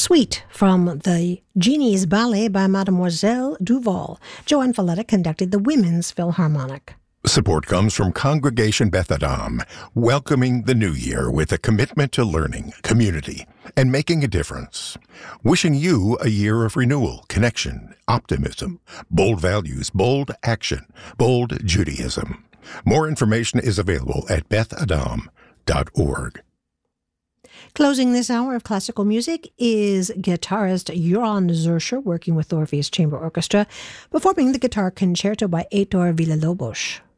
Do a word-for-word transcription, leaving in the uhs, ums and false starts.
Suite from the Genie's Ballet by Mademoiselle Duval. Joanne Falletta conducted the Women's Philharmonic. Support comes from Congregation Beth Adam, welcoming the new year with a commitment to learning, community, and making a difference. Wishing you a year of renewal, connection, optimism, bold values, bold action, bold Judaism. More information is available at beth adam dot org. Closing this hour of classical music is guitarist Joran Zürcher, working with the Orpheus Chamber Orchestra, performing the guitar concerto by Heitor Villa-Lobos.